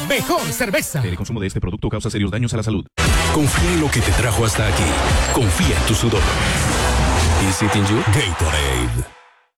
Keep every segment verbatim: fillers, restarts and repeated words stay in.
mejor cerveza. El consumo de este producto causa serios daños a la salud. Confía en lo que te trajo hasta aquí. Confía en tu sudor. ¿Is it in you? Gatorade.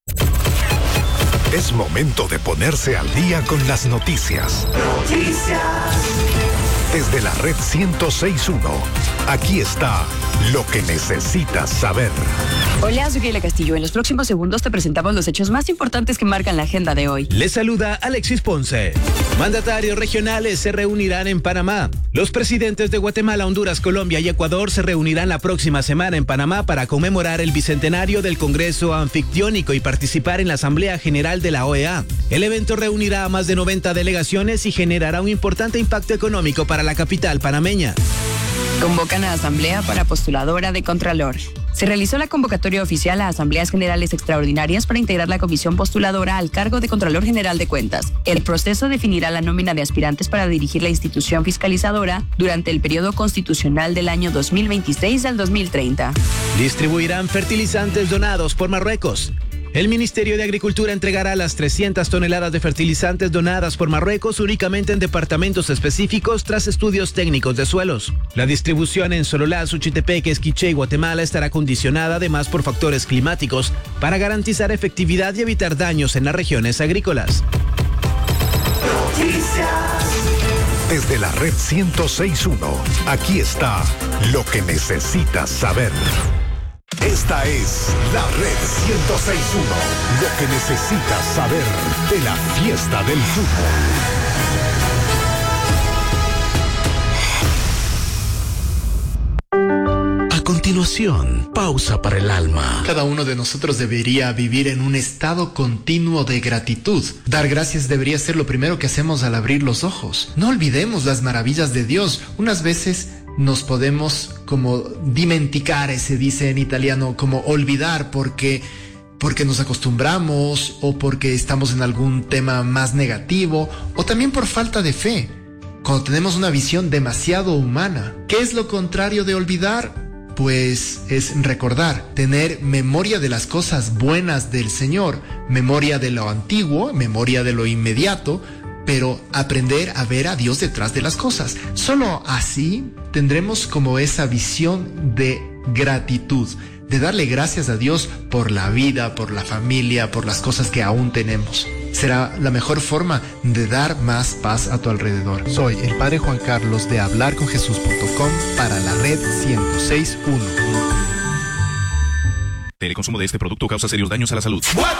Es momento de ponerse al día con las noticias. Noticias. Desde la red ciento seis punto uno, aquí está lo que necesitas saber. Hola, soy Keila Castillo. En los próximos segundos te presentamos los hechos más importantes que marcan la agenda de hoy. Les saluda Alexis Ponce. Mandatarios regionales se reunirán en Panamá. Los presidentes de Guatemala, Honduras, Colombia y Ecuador se reunirán la próxima semana en Panamá para conmemorar el bicentenario del Congreso Anfictiónico y participar en la Asamblea General de la O E A. El evento reunirá a más de noventa delegaciones y generará un importante impacto económico para la capital panameña. Convocan a asamblea para postuladora de Contralor. Se realizó la convocatoria oficial a asambleas generales extraordinarias para integrar la comisión postuladora al cargo de Contralor General de Cuentas. El proceso definirá la nómina de aspirantes para dirigir la institución fiscalizadora durante el periodo constitucional del año dos mil veintiséis al dos mil treinta. Distribuirán fertilizantes donados por Marruecos. El Ministerio de Agricultura entregará las trescientas toneladas de fertilizantes donadas por Marruecos únicamente en departamentos específicos tras estudios técnicos de suelos. La distribución en Sololá, Suchitepeque, Esquiché y Guatemala estará condicionada además por factores climáticos para garantizar efectividad y evitar daños en las regiones agrícolas. Noticias. Desde la red ciento seis punto uno, aquí está lo que necesitas saber. Esta es la red ciento seis punto uno, lo que necesitas saber de la fiesta del fútbol. A continuación, pausa para el alma. Cada uno de nosotros debería vivir en un estado continuo de gratitud. Dar gracias debería ser lo primero que hacemos al abrir los ojos. No olvidemos las maravillas de Dios. Unas veces nos podemos como dimenticar, se dice en italiano, como olvidar porque, porque nos acostumbramos o porque estamos en algún tema más negativo o también por falta de fe. Cuando tenemos una visión demasiado humana. ¿Qué es lo contrario de olvidar? Pues es recordar, tener memoria de las cosas buenas del Señor, memoria de lo antiguo, memoria de lo inmediato, pero aprender a ver a Dios detrás de las cosas. Solo así tendremos como esa visión de gratitud, de darle gracias a Dios por la vida, por la familia, por las cosas que aún tenemos. Será la mejor forma de dar más paz a tu alrededor. Soy el Padre Juan Carlos de hablar con jesús punto com para la red ciento seis punto uno. El consumo de este producto causa serios daños a la salud.